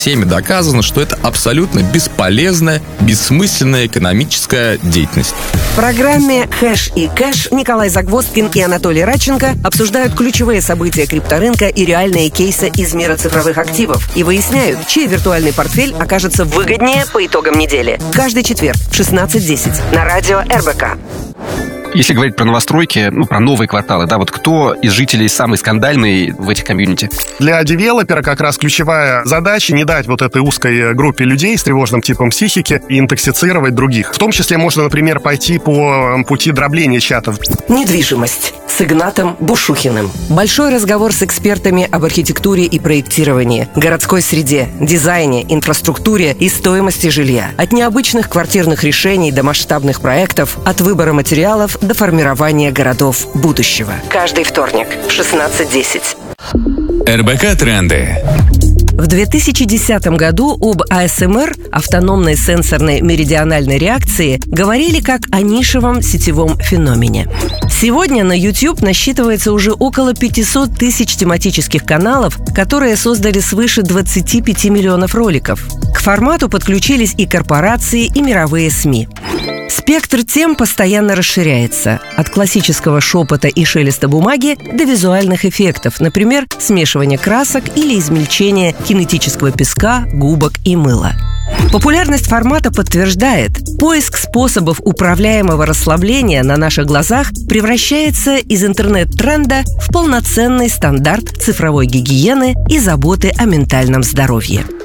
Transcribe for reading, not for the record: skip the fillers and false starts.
Всеми доказано, что это абсолютно бесполезная, бессмысленная экономическая деятельность. В программе «Хэш и кэш» Николай Загвоздкин и Анатолий Радченко обсуждают ключевые события крипторынка и реальные кейсы из мира цифровых активов и выясняют, чей виртуальный портфель окажется выгоднее по итогам недели. Каждый четверг в 16:10 на радио РБК. Если говорить про новостройки, про новые кварталы, вот кто из жителей самый скандальный в этих комьюнити? Для девелопера как раз ключевая задача не дать вот этой узкой группе людей с тревожным типом психики интоксицировать других. В том числе можно, например, пойти по пути дробления чатов. Недвижимость с Игнатом Бушухиным. Большой разговор с экспертами об архитектуре и проектировании, городской среде, дизайне, инфраструктуре и стоимости жилья. От необычных квартирных решений до масштабных проектов, от выбора материалов до формирования городов будущего. Каждый вторник в 16:10. РБК Тренды. В 2010 году об АСМР, автономной сенсорной меридиональной реакции, говорили как о нишевом сетевом феномене. Сегодня на YouTube насчитывается уже около 500 тысяч тематических каналов, которые создали свыше 25 миллионов роликов. К формату подключились и корпорации, и мировые СМИ. Спектр тем постоянно расширяется. От классического шепота и шелеста бумаги до визуальных эффектов, например, смешивания красок или измельчения кинетического песка, губок и мыла. Популярность формата подтверждает, поиск способов управляемого расслабления на наших глазах превращается из интернет-тренда в полноценный стандарт цифровой гигиены и заботы о ментальном здоровье.